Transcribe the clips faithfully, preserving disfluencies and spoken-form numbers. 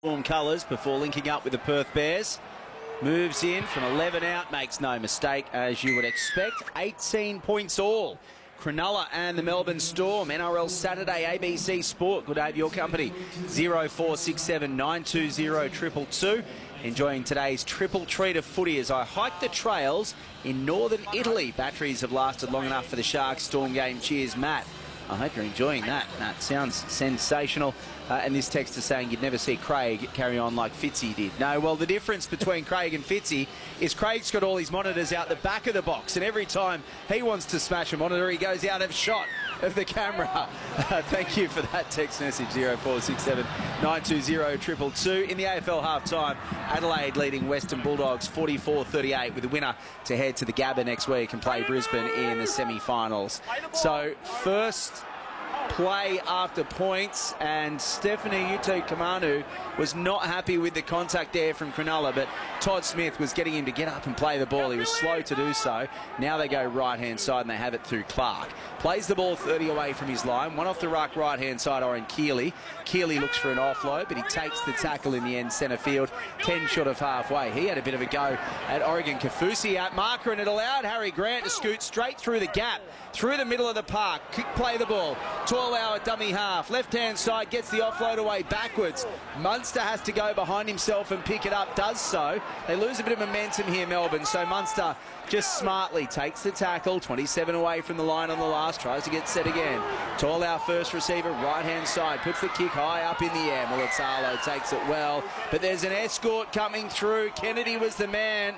Storm colours before linking up with the Perth Bears. Moves in from eleven out, makes no mistake, as you would expect. eighteen points all. Cronulla and the Melbourne Storm. N R L Saturday, A B C Sport. Good to have your company. zero four six seven nine two zero two two two. Enjoying today's triple treat of footy as I hike the trails in northern Italy. Batteries have lasted long enough for the Sharks Storm game. Cheers, Matt. I hope you're enjoying that. That sounds sensational. Uh, and this text is saying you'd never see Craig carry on like Fitzy did. No, well, the difference between Craig and Fitzy is Craig's got all his monitors out the back of the box, and every time he wants to smash a monitor, he goes out of shot of the camera. Uh, thank you for that text message, zero four six seven nine two zero two two two. In the A F L half-time, Adelaide leading Western Bulldogs forty-four thirty-eight, with the winner to head to the Gabba next week and play Brisbane in the semi-finals. So, first play after points, and Stephanie Utoikamanu was not happy with the contact there from Cronulla, but Todd Smith was getting him to get up and play the ball. He was slow to do so. Now they go right-hand side and they have it through Clark. Plays the ball thirty away from his line. One off the ruck right-hand side, Oren Keeley. Keeley looks for an offload, but he takes the tackle in the end, centre field, ten short of halfway. He had a bit of a go at Oregon Kaufusi at marker, and it allowed Harry Grant to scoot straight through the gap, through the middle of the park. Kick play the ball. Toilau at dummy half. Left-hand side gets the offload away backwards. Munster has to go behind himself and pick it up, does so. They lose a bit of momentum here, Melbourne, so Munster just smartly takes the tackle, twenty-seven away from the line on the last, tries to get set again. Toilau first receiver, right-hand side, puts the kick high up in the air. Mulitalo takes it well, but there's an escort coming through. Kennedy was the man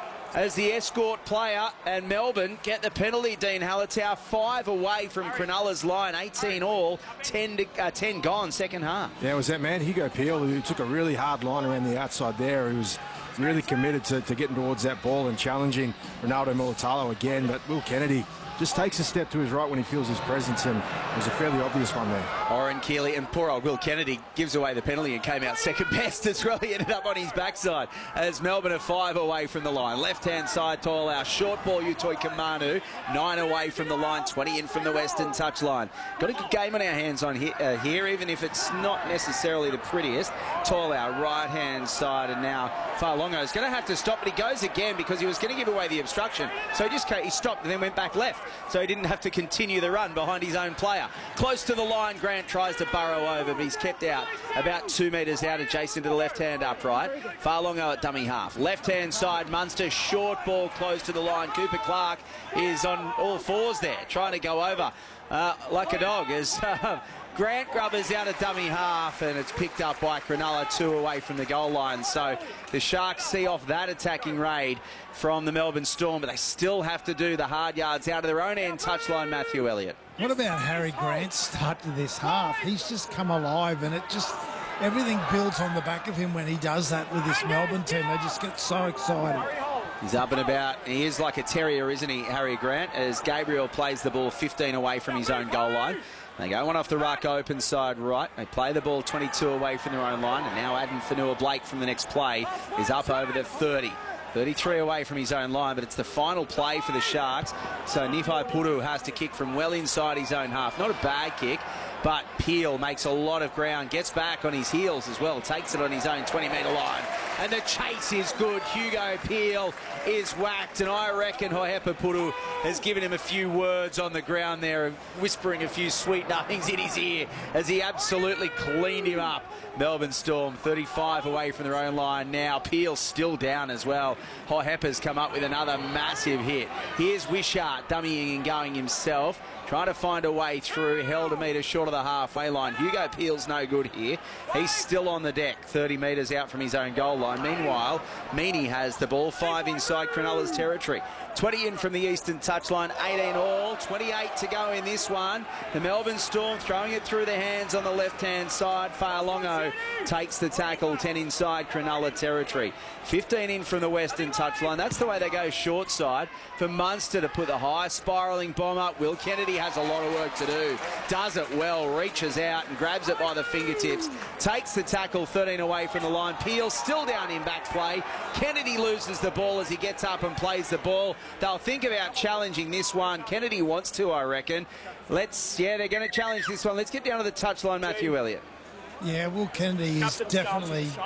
as the escort player, and Melbourne get the penalty. Dean Halatau, five away from Cronulla's line, eighteen all, ten, to, uh, ten gone, second half. Yeah, it was that man, Hugo Peel, who took a really hard line around the outside there. He was really committed to, to getting towards that ball and challenging Ronaldo Mulitalo again, but Will Kennedy just takes a step to his right when he feels his presence, and it was a fairly obvious one there. Oren Keeley and poor old Will Kennedy gives away the penalty and came out second best as well. He ended up on his backside as Melbourne are five away from the line. Left-hand side, Toilau, short ball, Utoikamanu, nine away from the line, twenty in from the western touchline. Got a good game on our hands on here, uh, here, even if it's not necessarily the prettiest. Toilau, right-hand side, and now Fa'alongo is going to have to stop, but he goes again because he was going to give away the obstruction. So he just he stopped and then went back left, so he didn't have to continue the run behind his own player. Close to the line, Grant tries to burrow over, but he's kept out about two metres out, adjacent to the left-hand upright. Fa'alongo at dummy half. Left-hand side, Munster, short ball close to the line. Cooper Clark is on all fours there, trying to go over uh, like a dog as uh, Grant grubbers out of dummy half, and it's picked up by Cronulla, two away from the goal line. So the Sharks see off that attacking raid from the Melbourne Storm, but they still have to do the hard yards out of their own end touchline. Matthew Elliott. What about Harry Grant's start to this half? He's just come alive, and it just, everything builds on the back of him when he does that with this Melbourne team. They just get so excited. He's up and about. He is like a terrier, isn't he, Harry Grant, as Gabriel plays the ball fifteen away from his own goal line. They go one off the ruck, open side right. They play the ball twenty-two away from their own line, and now Adam Fanua-Blake from the next play is up over the thirty. thirty-three away from his own line, but it's the final play for the Sharks. So Nifai Puru has to kick from well inside his own half. Not a bad kick, but Peel makes a lot of ground, gets back on his heels as well, takes it on his own twenty metre line. And the chase is good. Hugo Peel is whacked, and I reckon Hohepa Puru has given him a few words on the ground there, whispering a few sweet nothings in his ear as he absolutely cleaned him up. Melbourne Storm thirty-five away from their own line now. Peel still down as well. Hohepa's come up with another massive hit. Here's Wishart dummying and going himself, trying to find a way through, held a metre short of the halfway line. Hugo Peel's no good here. He's still on the deck, thirty metres out from his own goal line. Meanwhile, Meaney has the ball, five inside Cronulla's territory. twenty in from the eastern touchline, eighteen all, twenty-eight to go in this one. The Melbourne Storm throwing it through the hands on the left-hand side. Fa'alongo takes the tackle, ten inside Cronulla territory. fifteen in from the western touchline. That's the way they go short side for Munster to put the high spiralling bomb up. Will Kennedy has a lot of work to do. Does it well, reaches out and grabs it by the fingertips. Takes the tackle, thirteen away from the line. Peel still down in back play. Kennedy loses the ball as he gets up and plays the ball. They'll think about challenging this one. Kennedy wants to, I reckon. Let's, yeah, they're going to challenge this one. Let's get down to the touchline, Matthew Elliott. Yeah, Will Kennedy is definitely